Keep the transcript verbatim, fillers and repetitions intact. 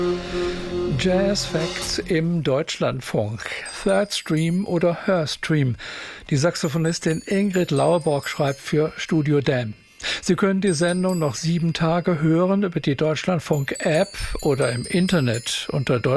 Jazz Facts im Deutschlandfunk. Third Stream oder Hörstream. Die Saxophonistin Ingrid Lauerborg schreibt für Studio Dan. Sie können die Sendung noch sieben Tage hören über die Deutschlandfunk-App oder im Internet unter